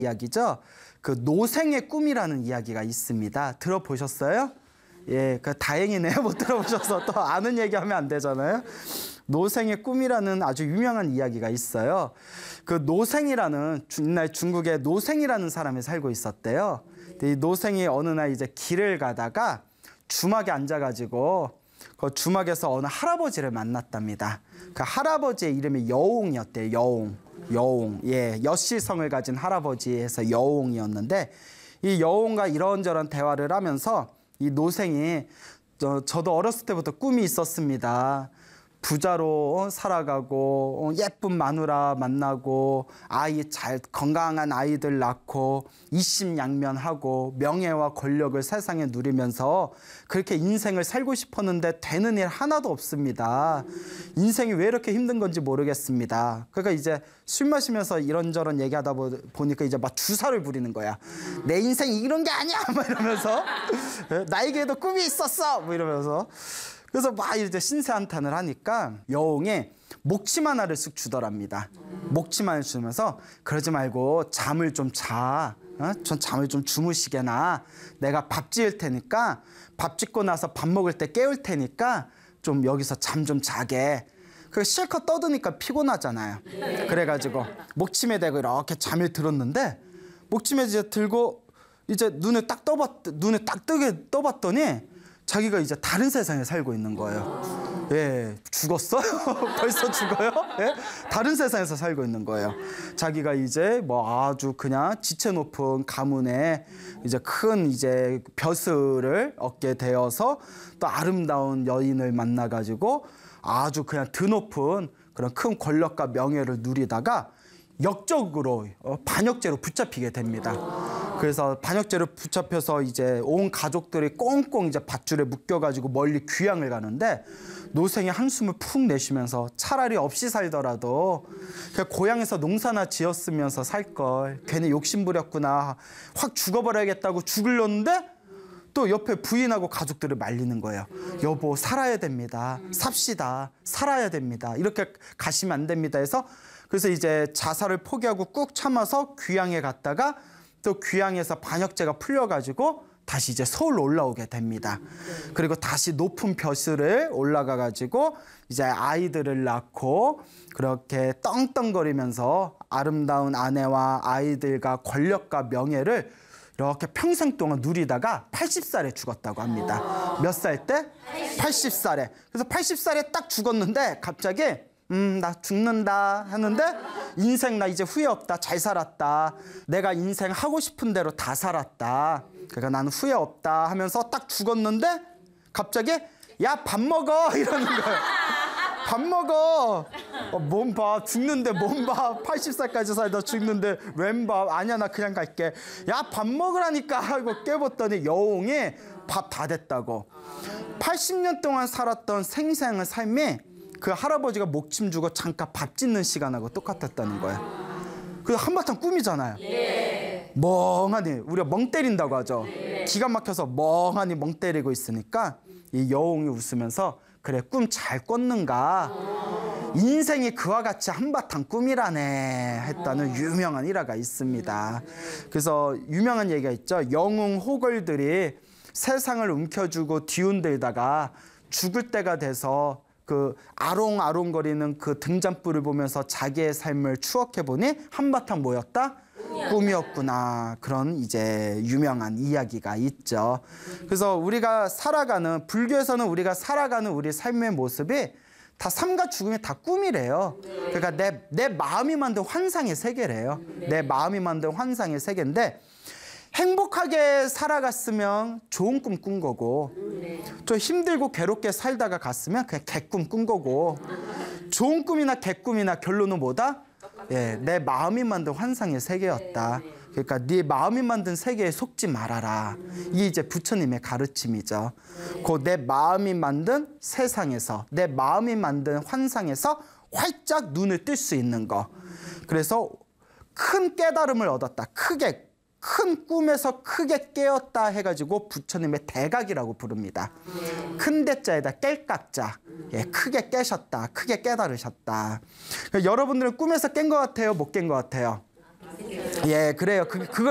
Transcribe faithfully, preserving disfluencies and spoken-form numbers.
이야기죠. 그 노생의 꿈이라는 이야기가 있습니다. 들어보셨어요? 예, 그 다행이네요. 못 들어보셔서 또 아는 얘기하면 안 되잖아요. 노생의 꿈이라는 아주 유명한 이야기가 있어요. 그 노생이라는 옛날 중국에 노생이라는 사람이 살고 있었대요. 이 노생이 어느 날 이제 길을 가다가 주막에 앉아가지고 그 주막에서 어느 할아버지를 만났답니다. 그 할아버지의 이름이 여옹이었대요. 여옹, 여옹, 예, 여씨성을 가진 할아버지에서 여옹이었는데 이 여옹과 이런저런 대화를 하면서 이 노생이 저, 저도 어렸을 때부터 꿈이 있었습니다. 부자로 살아가고 예쁜 마누라 만나고 아이 잘 건강한 아이들 낳고 이심양면하고 명예와 권력을 세상에 누리면서 그렇게 인생을 살고 싶었는데 되는 일 하나도 없습니다. 인생이 왜 이렇게 힘든 건지 모르겠습니다. 그러니까 이제 술 마시면서 이런저런 얘기하다 보니까 이제 막 주사를 부리는 거야. 내 인생이 이런 게 아니야 막 이러면서 나에게도 꿈이 있었어 뭐 이러면서 그래서 막 이제 신세한탄을 하니까 여옹이 목침 하나를 쓱 주더랍니다. 목침 하나를 주면서 그러지 말고 잠을 좀 자. 어? 전 잠을 좀 주무시게나. 내가 밥 지을 테니까 밥 짓고 나서 밥 먹을 때 깨울 테니까 좀 여기서 잠 좀 자게. 그 실컷 떠드니까 피곤하잖아요. 그래가지고 목침에 대고 이렇게 잠을 들었는데 목침에 이제 들고 이제 눈을 딱 떠봤 눈을 딱 뜨게 떠봤더니 자기가 이제 다른 세상에 살고 있는 거예요. 예, 죽었어요? 벌써 죽어요? 예? 다른 세상에서 살고 있는 거예요. 자기가 이제 뭐 아주 그냥 지체 높은 가문에 이제 큰 이제 벼슬을 얻게 되어서 또 아름다운 여인을 만나가지고 아주 그냥 드높은 그런 큰 권력과 명예를 누리다가 역적으로 반역죄로 붙잡히게 됩니다. 그래서 반역죄로 붙잡혀서 이제 온 가족들이 꽁꽁 이제 밧줄에 묶여가지고 멀리 귀향을 가는데 노생이 한숨을 푹 내쉬면서 차라리 없이 살더라도 그냥 고향에서 농사나 지었으면서 살 걸 괜히 욕심 부렸구나 확 죽어버려야겠다고 죽으려는데 또 옆에 부인하고 가족들을 말리는 거예요. 여보 살아야 됩니다. 삽시다. 살아야 됩니다. 이렇게 가시면 안 됩니다 해서 그래서 이제 자살을 포기하고 꾹 참아서 귀향에 갔다가 또 귀향에서 반역죄가 풀려가지고 다시 이제 서울로 올라오게 됩니다. 그리고 다시 높은 벼슬을 올라가가지고 이제 아이들을 낳고 그렇게 떵떵거리면서 아름다운 아내와 아이들과 권력과 명예를 이렇게 평생 동안 누리다가 팔십 살에 죽었다고 합니다. 몇 살 때? 팔십 살에. 그래서 팔십 살에 딱 죽었는데 갑자기 음, 나 죽는다 하는데 인생 나 이제 후회 없다. 잘 살았다. 내가 인생 하고 싶은 대로 다 살았다. 그러니까 나는 후회 없다 하면서 딱 죽었는데 갑자기 야, 밥 먹어 이러는 거예요. 밥 먹어. 어, 뭔 밥? 죽는데 뭔 밥? 팔십 살까지 살다 죽는데 웬 밥? 아니야 나 그냥 갈게. 야, 밥 먹으라니까 하고 깨웠더니 여옹이 밥 다 됐다고. 팔십 년 동안 살았던 생생한 삶이 그 할아버지가 목침 주고 잠깐 밥 짓는 시간하고 똑같았다는 거예요. 그 한바탕 꿈이잖아요. 네. 멍하니 우리가 멍 때린다고 하죠. 네. 기가 막혀서 멍하니 멍 때리고 있으니까 이 여옹이 웃으면서 그래 꿈 잘 꿨는가. 인생이 그와 같이 한바탕 꿈이라네 했다는 유명한 일화가 있습니다. 그래서 유명한 얘기가 있죠. 영웅 호걸들이 세상을 움켜쥐고 뒤흔들다가 죽을 때가 돼서 그 아롱아롱거리는 그 등잔불을 보면서 자기의 삶을 추억해보니 한바탕 뭐였다? 꿈이었구나. 그런 이제 유명한 이야기가 있죠. 그래서 우리가 살아가는, 불교에서는 우리가 살아가는 우리 삶의 모습이 다 삶과 죽음이 다 꿈이래요. 그러니까 내, 내 마음이 만든 환상의 세계래요. 내 마음이 만든 환상의 세계인데 행복하게 살아갔으면 좋은 꿈 꾼 거고 좀 힘들고 괴롭게 살다가 갔으면 그냥 개꿈 꾼 거고 좋은 꿈이나 개꿈이나 결론은 뭐다? 예, 내 마음이 만든 환상의 세계였다. 그러니까 네 마음이 만든 세계에 속지 말아라. 이게 이제 부처님의 가르침이죠. 그 내 마음이 만든 세상에서 내 마음이 만든 환상에서 활짝 눈을 뜰 수 있는 거. 그래서 큰 깨달음을 얻었다. 크게 큰 꿈에서 크게 깨었다 해가지고 부처님의 대각이라고 부릅니다. 큰 대자에다 깰깍자. 예, 크게 깨셨다. 크게 깨달으셨다. 그러니까 여러분들은 꿈에서 깬 것 같아요? 못 깬 것 같아요? 예, 그래요. 그, 그걸